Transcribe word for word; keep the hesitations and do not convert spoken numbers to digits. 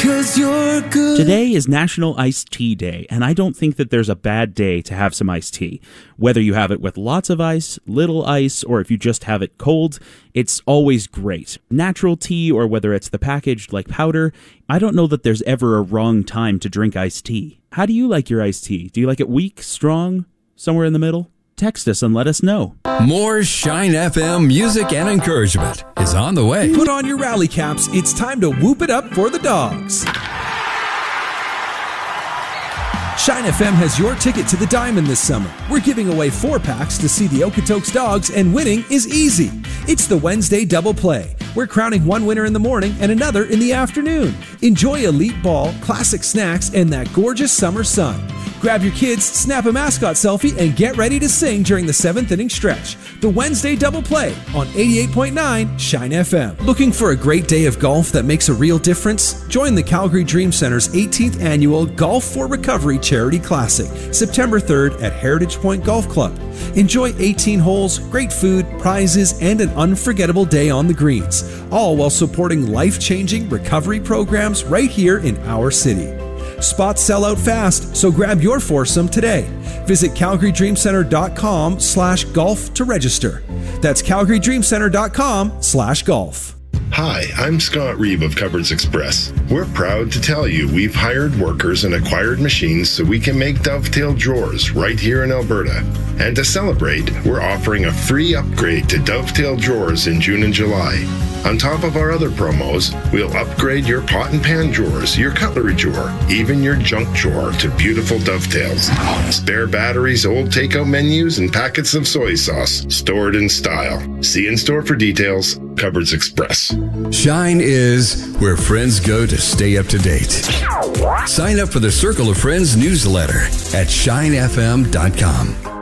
'cause you're good. Today is National Iced Tea Day, and I don't think that there's a bad day to have some iced tea. Whether you have it with lots of ice, little ice, or if you just have it cold, it's always great. Natural tea, or whether it's the packaged like powder, I don't know that there's ever a wrong time to drink iced tea. How do you like your iced tea? Do you like it weak, strong, somewhere in the middle? Text us and let us know. More Shine F M music and encouragement is on the way. Put on your rally caps. It's time to whoop it up for the dogs. Shine F M has your ticket to the Diamond this summer. We're giving away four packs to see the Okotoks Dogs, and winning is easy. It's the Wednesday double play. We're crowning one winner in the morning and another in the afternoon. Enjoy elite ball, classic snacks, and that gorgeous summer sun. Grab your kids, snap a mascot selfie, and get ready to sing during the seventh inning stretch. The Wednesday double play on eighty-eight point nine Shine F M. Looking for a great day of golf that makes a real difference? Join the Calgary Dream Center's eighteenth annual Golf for Recovery Charity Classic, September third at Heritage Point Golf Club. Enjoy eighteen holes, great food, prizes, and an unforgettable day on the greens, all while supporting life-changing recovery programs right here in our city. Spots sell out fast, so grab your foursome today. Visit calgary dream center dot com slash golf to register. That's calgary dream center dot com slash golf. Hi, I'm Scott Reeve of Cupboards Express. We're proud to tell you we've hired workers and acquired machines so we can make dovetail drawers right here in Alberta. And to celebrate, we're offering a free upgrade to dovetail drawers in June and July. On top of our other promos, we'll upgrade your pot and pan drawers, your cutlery drawer, even your junk drawer to beautiful dovetails. Spare batteries, old takeout menus, and packets of soy sauce stored in style. See in store for details. Cupboards Express. Shine is where friends go to stay up to date. Sign up for the Circle of Friends newsletter at shine f m dot com.